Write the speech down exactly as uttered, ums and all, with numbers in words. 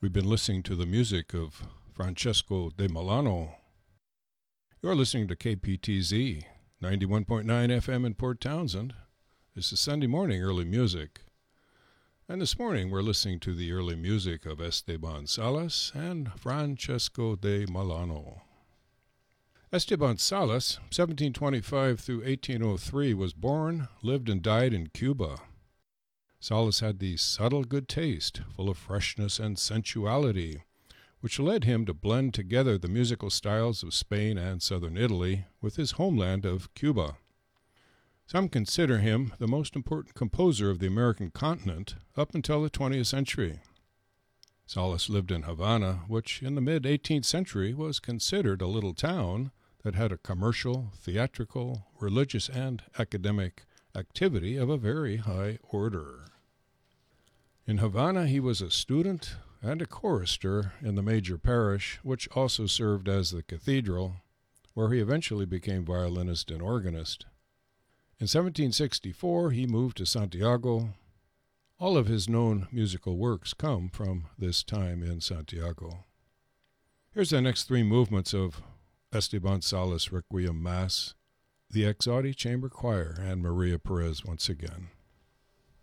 We've been listening to the music of Francesco de Milano. You're listening to K P T Z, ninety-one point nine F M in Port Townsend. This is Sunday morning early music. And this morning we're listening to the early music of Esteban Salas and Francesco de Milano. Esteban Salas, seventeen twenty-five through eighteen oh three, was born, lived and died in Cuba. Salas had the subtle good taste, full of freshness and sensuality, which led him to blend together the musical styles of Spain and southern Italy with his homeland of Cuba. Some consider him the most important composer of the American continent up until the twentieth century. Salas lived in Havana, which in the mid-eighteenth century was considered a little town that had a commercial, theatrical, religious, and academic activity of a very high order. In Havana, he was a student and a chorister in the major parish, which also served as the cathedral, where he eventually became violinist and organist. In seventeen sixty-four, he moved to Santiago. All of his known musical works come from this time in Santiago. Here's the next three movements of Esteban Salas Requiem Mass, the Exaudi Chamber Choir, and Maria Perez once again.